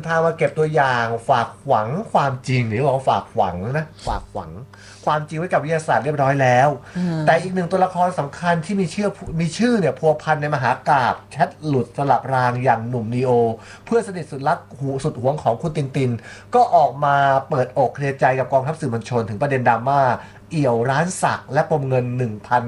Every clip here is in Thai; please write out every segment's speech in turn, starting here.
ทางมาเก็บตัวอย่างฝากหวังความจริงหรือว่าฝากหวังนะฝากหวังความจริงไว้กับวิทยาศาสตร์เรียบร้อยแล้วแต่อีกหนึ่งตัวละครสำคัญที่มีชื่อเนี่ยพัวพันในมหากาพย์แชทหลุดสลับรางอย่างหนุ่มนีโอเพื่อนสนิทสุดรักสุดหวงของคุณตินตินก็ออกมาเปิดอกเคลียร์ใจกับกองทัพสื่อมวลชนถึงประเด็นดราม่าเอี่ยวร้านสักและปมเงิน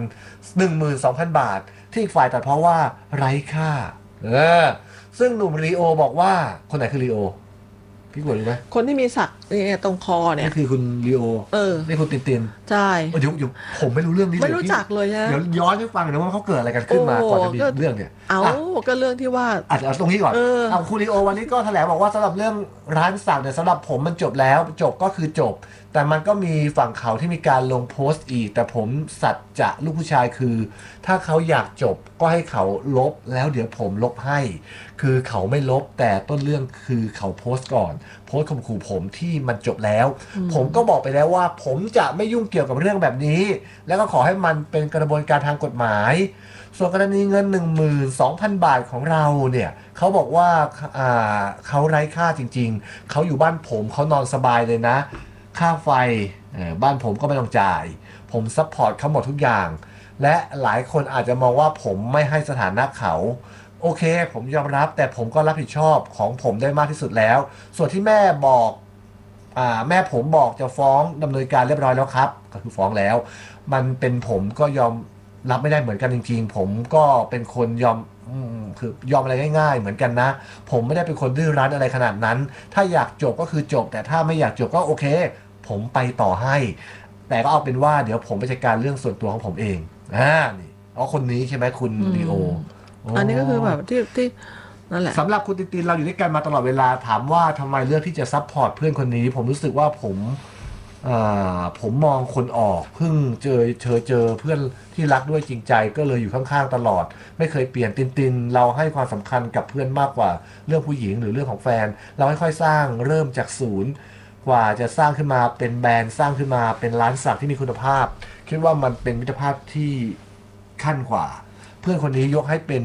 12,000 บาทที่อีกฝ่ายตัดเพราะว่าไร้ค่าซึ่งหนุ่มลีโอบอกว่าคนไหนคือลีโอพี่กวดรู้ไหมคนที่มีสักเนี่ยตรงคอเนี่ยนี่คือคุณลีโอนี่คุณตินใช่เดี๋ยวผมไม่รู้เรื่องนี้เลยไม่รู้จักเลยฮะเดี๋ยวย้อนให้ฟังหน่อยว่าเขาเกิดอะไรกันขึ้นมาก่อนจะมีเรื่องเนี่ยก็เรื่องที่ว่าเอาตรงนี้ก่อนเอาคุณลีโอวันนี้ก็แถลงบอกว่าสำหรับเรื่องร้านสักเนี่ยสำหรับผมมันจบแล้วจบก็คือจบแต่มันก็มีฝั่งเขาที่มีการลงโพสต์อีกแต่ผมสัจจะลูกผู้ชายคือถ้าเขาอยากจบก็ให้เขาลบแล้วเดี๋ยวผมลบให้คือเขาไม่ลบแต่ต้นเรื่องคือเขาโพสต์ก่อนโพสต์ข่มขู่ผมที่มันจบแล้วผมก็บอกไปแล้วว่าผมจะไม่ยุ่งเกี่ยวกับเรื่องแบบนี้แล้วก็ขอให้มันเป็นกระบวนการทางกฎหมายส่วนกรณีเงิน 12,000 บาทของเราเนี่ยเขาบอกว่าเขาไร้ค่าจริงๆเขาอยู่บ้านผมเขานอนสบายเลยนะค่าไฟบ้านผมก็ไม่ต้องจ่ายผมซัพพอร์ตเขาหมดทุกอย่างและหลายคนอาจจะมองว่าผมไม่ให้สถานะเขาโอเคผมยอมรับแต่ผมก็รับผิดชอบของผมได้มากที่สุดแล้วส่วนที่แม่บอกแม่ผมบอกจะฟ้องดำเนินการเรียบร้อยแล้วครับก็คือฟ้องแล้วมันเป็นผมก็ยอมรับไม่ได้เหมือนกันจริงๆผมก็เป็นคนคือยอมอะไรง่ายๆเหมือนกันนะผมไม่ได้เป็นคนดื้อรั้นอะไรขนาดนั้นถ้าอยากจบก็คือจบแต่ถ้าไม่อยากจบก็โอเคผมไปต่อให้แต่ก็เอาเป็นว่าเดี๋ยวผมไปจัดการเรื่องส่วนตัวของผมเองนี่คนนี้ใช่ไหมคุณลีโออันนี้ก็คือแบบที่นั่นแหละสำหรับคุณตินเราอยู่ด้วยกันมาตลอดเวลาถามว่าทำไมเลือกที่จะซัพพอร์ตเพื่อนคนนี้ผมรู้สึกว่าผมมองคนออกเพิ่งเจอเพื่อนที่รักด้วยจริงใจก็เลยอยู่ข้างๆตลอดไม่เคยเปลี่ยนตินเราให้ความสำคัญกับเพื่อนมากกว่าเรื่องผู้หญิงหรือเรื่องของแฟนเราค่อยๆสร้างเริ่มจากศูนย์กว่าจะสร้างขึ้นมาเป็นแบรนด์สร้างขึ้นมาเป็นร้านสักที่มีคุณภาพคิดว่ามันเป็นมิตรภาพที่ขั้นกว่าเพื่อนคนนี้ยกให้เป็น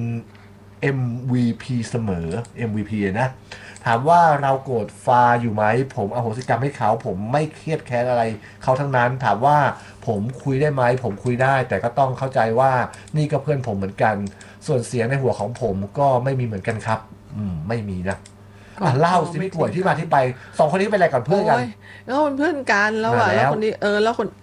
MVP เสมอ MVP นะถามว่าเราโกรธฟาอยู่ไหมผมอโหสิกรรมให้เขาผมไม่เครียดแค้นอะไรเขาทั้งนั้นถามว่าผมคุยได้ไหมผมคุยได้แต่ก็ต้องเข้าใจว่านี่ก็เพื่อนผมเหมือนกันส่วนเสียงในหัวของผมก็ไม่มีเหมือนกันครับไม่มีนะเล่าสิพี่ป่วยที่มาที่ไป2 คนนี้เป็นอะไรก่อนเพื่อนกันแล้วเป็นเพื่อนกันแล้วแล้วคนนี้แล้วคน